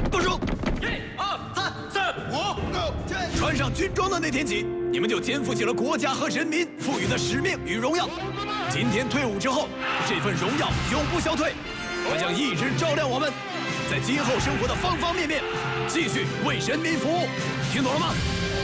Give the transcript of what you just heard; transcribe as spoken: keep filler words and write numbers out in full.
部署。 一、二、三、四、五、 六、七。穿上军装的那天起，你们就肩负起了国家和人民赋予的使命与荣耀。今天退伍之后，这份荣耀永不消退，它将一直照亮我们，在今后生活的方方面面，继续为人民服务。听懂了吗？